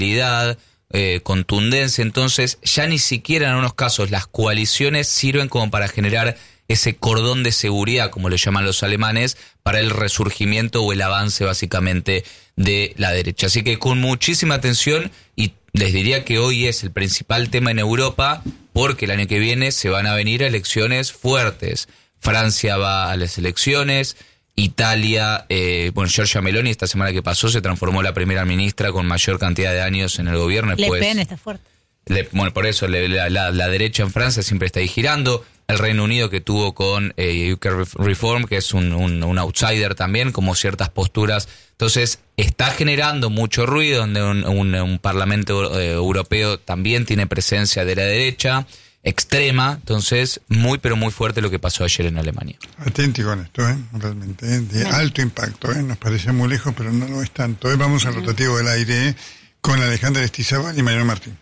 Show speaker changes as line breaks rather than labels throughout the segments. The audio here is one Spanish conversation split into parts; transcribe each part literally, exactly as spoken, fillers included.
credibilidad, eh, contundencia. Entonces ya ni siquiera en unos casos las coaliciones sirven como para generar ese cordón de seguridad, como le llaman los alemanes, para el resurgimiento o el avance básicamente de la derecha. Así que con muchísima atención, y les diría que hoy es el principal tema en Europa, porque el año que viene se van a venir elecciones fuertes. Francia va a las elecciones, Italia, eh, bueno, Giorgia Meloni esta semana que pasó se transformó en la primera ministra con mayor cantidad de años en el gobierno. Después,
Le Pen está fuerte.
Le, bueno, por eso le, la, la, la derecha en Francia siempre está ahí girando. El Reino Unido, que tuvo con eh, U K Reform, que es un, un, un outsider también, como ciertas posturas. Entonces, está generando mucho ruido, donde un, un, un parlamento eh, europeo también tiene presencia de la derecha extrema. Entonces, muy pero muy fuerte lo que pasó ayer en Alemania.
Atenti con esto, ¿eh? Realmente, ¿eh? De alto impacto, ¿eh? Nos parece muy lejos, pero no lo es tanto, ¿eh? Vamos al rotativo del aire, ¿eh? Con Alejandra Estizábal y Mariano Martín.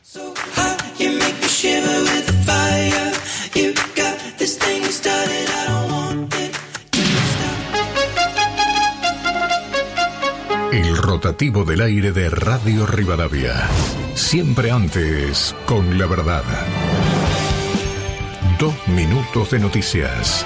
El rotativo del aire de Radio Rivadavia. Siempre antes, con la verdad. Dos minutos de noticias.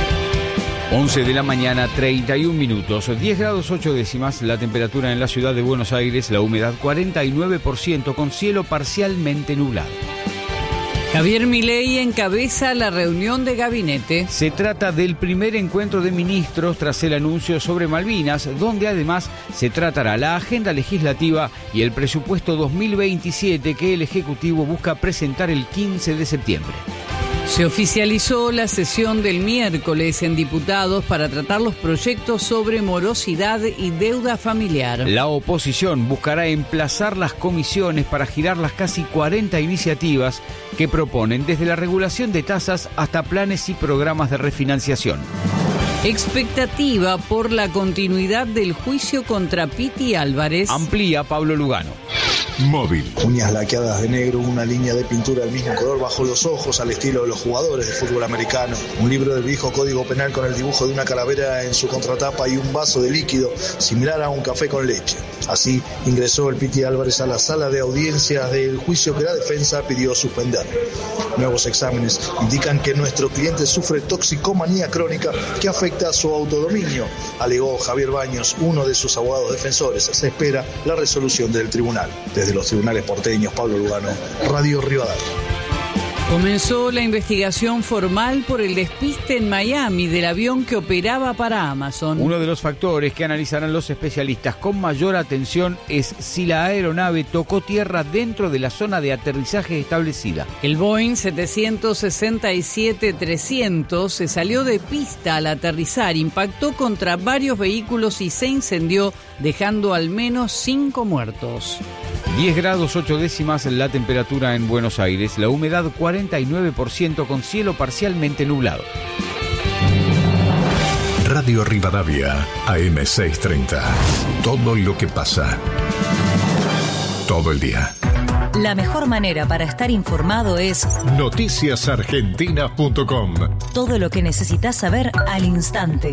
once de la mañana, treinta y un minutos, diez grados ocho décimas la temperatura en la ciudad de Buenos Aires, la humedad cuarenta y nueve por ciento con cielo parcialmente nublado.
Javier Milei encabeza la reunión de gabinete.
Se trata del primer encuentro de ministros tras el anuncio sobre Malvinas, donde además se tratará la agenda legislativa y el presupuesto dos mil veintisiete que el Ejecutivo busca presentar el quince de septiembre.
Se oficializó la sesión del miércoles en diputados para tratar los proyectos sobre morosidad y deuda familiar.
La oposición buscará emplazar las comisiones para girar las casi cuarenta iniciativas que proponen desde la regulación de tasas hasta planes y programas de refinanciación.
Expectativa por la continuidad del juicio contra Piti Álvarez.
Amplía Pablo Lugano.
Móvil.
Uñas laqueadas de negro, una línea de pintura del mismo color bajo los ojos al estilo de los jugadores de fútbol americano. Un libro del viejo Código Penal con el dibujo de una calavera en su contratapa y un vaso de líquido similar a un café con leche. Así ingresó el Piti Álvarez a la sala de audiencias del juicio que la defensa pidió suspender. Nuevos exámenes indican que nuestro cliente sufre toxicomanía crónica que afecta a su autodominio, alegó Javier Baños, uno de sus abogados defensores. Se espera la resolución del tribunal. Desde los tribunales porteños, Pablo Lugano, Radio Rivadavia.
Comenzó la investigación formal por el despiste en Miami del avión que operaba para Amazon.
Uno de los factores que analizarán los especialistas con mayor atención es si la aeronave tocó tierra dentro de la zona de aterrizaje establecida.
El Boeing setecientos sesenta y siete trescientos se salió de pista al aterrizar, impactó contra varios vehículos y se incendió, dejando al menos cinco muertos.
diez grados ocho décimas la temperatura en Buenos Aires, la humedad cuarenta y nueve por ciento con cielo parcialmente nublado.
Radio Rivadavia, A M seiscientos treinta. Todo lo que pasa. Todo el día.
La mejor manera para estar informado es
noticias argentinas punto com.
Todo lo que necesitas saber al instante.